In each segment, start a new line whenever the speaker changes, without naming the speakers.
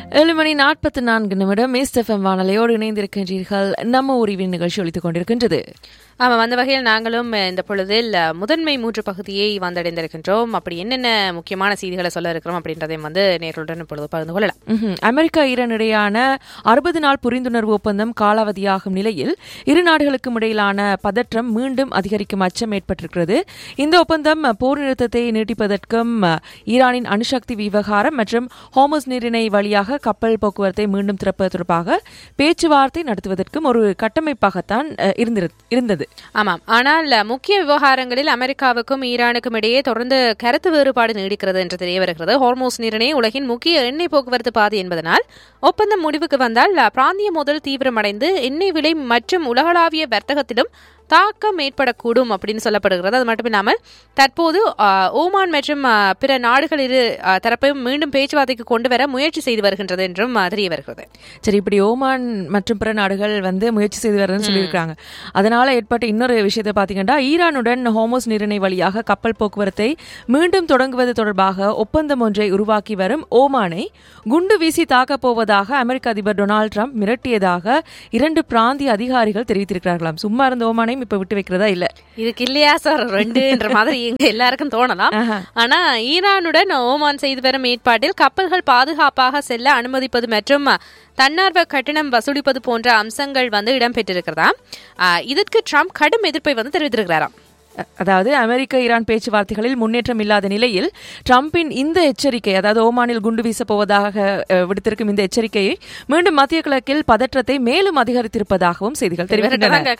7:44 SFM வானொலியோடு இணைந்திருக்கின்றீர்கள். நம்ம உரிவின் நிகழ்ச்சி ஒலித்துக் கொண்டிருக்கின்றது.
ஆமாம், அந்த வகையில் நாங்களும் இந்த பொழுதில் முதன்மை 3 பகுதியை வந்தடைந்திருக்கின்றோம். அப்படி என்னென்ன முக்கியமான செய்திகளை சொல்ல இருக்கிறோம் அப்படின்றதையும் நேர்களுடன் இப்பொழுது பகிர்ந்து கொள்ளலாம்.
அமெரிக்கா ஈரான் இடையான 60 நாள் புரிந்துணர்வு ஒப்பந்தம் காலாவதியாகும் நிலையில் இரு நாடுகளுக்கும் இடையிலான பதற்றம் மீண்டும் அதிகரிக்கும் அச்சம் ஏற்பட்டிருக்கிறது. இந்த ஒப்பந்தம் போர் நிறுத்தத்தை நீட்டிப்பதற்கும் ஈரானின் அணுசக்தி விவகாரம் மற்றும் ஹோர்முஸ் நீரிணை வழியாக கப்பல் போக்குவரத்தை மீண்டும் திறப்பது தொடர்பாக பேச்சுவார்த்தை நடத்துவதற்கும் ஒரு கட்டமைப்பாகத்தான் இருந்தது.
ஆமாம், ஆனால் முக்கிய விவகாரங்களில் அமெரிக்காவுக்கும் ஈரானுக்கும் இடையே தொடர்ந்து கருத்து வேறுபாடு நீடிக்கிறது என்று தெரிய வருகிறது. ஹோர்முஸ் நீரிணை உலகின் முக்கிய எண்ணெய் போக்குவரத்து பாதை என்பதனால் ஒப்பந்தம் முடிவுக்கு வந்தால் பிராந்திய மோதல் தீவிரமடைந்து எண்ணெய் விலை மற்றும் உலகளாவிய வர்த்தகத்திலும் தாக்கம் ஏற்படக்கூடும் அப்படின்னு சொல்லப்படுகிறது. அது மட்டும் இல்லாமல் தற்போது ஓமான் மற்றும் பிற நாடுகள் இரு தரப்பையும் மீண்டும் பேச்சுவார்த்தைக்கு கொண்டு வர முயற்சி செய்து வருகின்றது என்றும் தெரிய வருகிறது.
சரி, இப்படி ஓமான் மற்றும் பிற நாடுகள் முயற்சி செய்து வருதுன்னு சொல்லியிருக்காங்க. அதனால ஏற்பட்ட இன்னொரு விஷயத்தை பார்த்தீங்கன்னா, ஈரானுடன் ஹோர்முஸ் நீரிணை வழியாக கப்பல் போக்குவரத்தை மீண்டும் தொடங்குவது தொடர்பாக ஒப்பந்தம் ஒன்றை உருவாக்கி வரும் ஓமானை குண்டு வீசி தாக்கப் போவதாக அமெரிக்க அதிபர் டொனால்டு டிரம்ப் மிரட்டியதாக 2 பிராந்திய அதிகாரிகள் தெரிவித்திருக்கிறார்களாம். சும்மா இருந்த ஓமானை இப்ப விட்டு வைக்கிறதா இல்ல,
இதுக்கு இல்லையா சார் 2 மாதிரி எல்லாருக்கும் தோணலாம். ஆனா ஈரானுடன் ஓமான் செய்து வரும் ஏற்பாட்டில் கப்பல்கள் பாதுகாப்பாக செல்ல அனுமதிப்பது மற்றும் தன்னார்வ கட்டணம் வசூலிப்பது போன்ற அம்சங்கள் இடம்பெற்றிருக்கிறதா. இதற்கு ட்ரம்ப் கடும் எதிர்ப்பை தெரிவித்திருக்கிறாராம்.
அதாவது அமெரிக்க ஈரான் பேச்சுவார்த்தைகளில் முன்னேற்றம் இல்லாத நிலையில் ட்ரம்பின் இந்த எச்சரிக்கை, அதாவது ஓமானில் குண்டு வீசப் போவதாக விடுத்திருக்கும் இந்த எச்சரிக்கையை மீண்டும் மத்திய கிழக்கில் பதற்றத்தை மேலும் அதிகரித்திருப்பதாகவும் செய்திகள் தெரிவிக்கின்றன.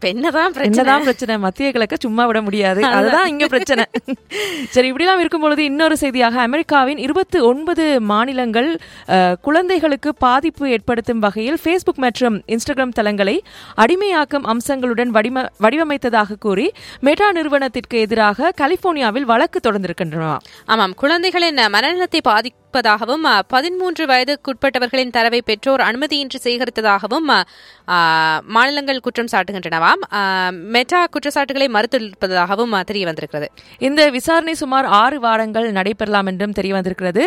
என்னதான் பிரச்சனை, மத்திய கிழக்க சும்மா விட முடியாது, அதுதான் இங்க பிரச்சனை. சரி, இப்படிலாம் இருக்கும் பொழுது இன்னொரு செய்தியாக அமெரிக்காவின் 29 மாநிலங்கள் குழந்தைகளுக்கு பாதிப்பு ஏற்படுத்தும் வகையில் பேஸ்புக் மற்றும் இன்ஸ்டாகிராம் தளங்களை அடிமையாக்கும் அம்சங்களுடன் வடிவமைத்ததாக கூறி மெட்டா நிறுவனத்திற்கு எதிராக கலிபோர்னியாவில் வழக்கு தொடர்ந்திருக்கின்றன.
ஆமாம், குழந்தைகளின் மனநலத்தை பாதிப்பதாகவும் 13 வயதுக்குட்பட்டவர்களின் தரவை பெற்றோர் அனுமதியின்றி சேகரித்ததாகவும் மாநிலங்கள் குற்றம் சாட்டுகின்றனவாம். மெட்டா குற்றச்சாட்டுகளை மறுத்திருப்பதாகவும் தெரிய வந்திருக்கிறது.
இந்த விசாரணை சுமார் 6 வாரங்கள் நடைபெறலாம் என்றும் தெரிய வந்திருக்கிறது.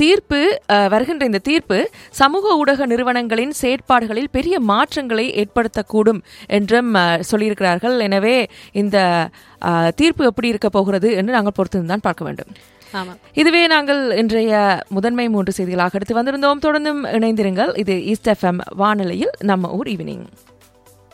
வருகின்ற இந்த தீர்ப்பு சமூக ஊடக நிறுவனங்களின் செயற்பாடுகளில் பெரிய மாற்றங்களை ஏற்படுத்தக்கூடும் என்றும் சொல்லியிருக்கிறார்கள். எனவே இந்த தீர்ப்பு எப்படி இருக்க போகிறது என்று நாங்கள் பொறுத்திருந்தான் பார்க்க வேண்டும். இதுவே நாங்கள் இன்றைய முதன்மை 3 செய்திகளாக எடுத்து வந்திருந்தோம். தொடர்ந்தும் இணைந்திருங்கள். இது ஈஸ்ட் எஃப்எம் வானொலியில் நம்ம ஊர் ஈவினிங்.